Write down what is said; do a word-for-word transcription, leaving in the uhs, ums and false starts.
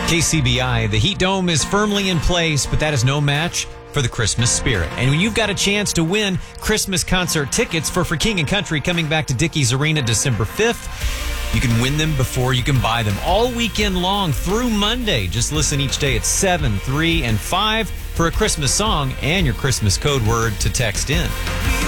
K C B I, the Heat Dome is firmly in place, but that is no match for the Christmas spirit. And when you've got a chance to win Christmas concert tickets for For King and Country coming back to Dickies Arena December fifth, you can win them before you can buy them all weekend long through Monday. Just listen each day at seven, three, and five for a Christmas song and your Christmas code word to text in.